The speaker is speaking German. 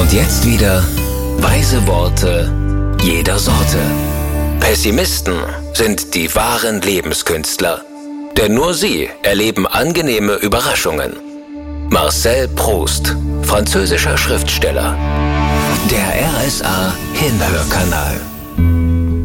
Und jetzt wieder weise Worte jeder Sorte. Pessimisten sind die wahren Lebenskünstler, denn nur sie erleben angenehme Überraschungen. Marcel Proust, französischer Schriftsteller. Der RSA Hinhörkanal.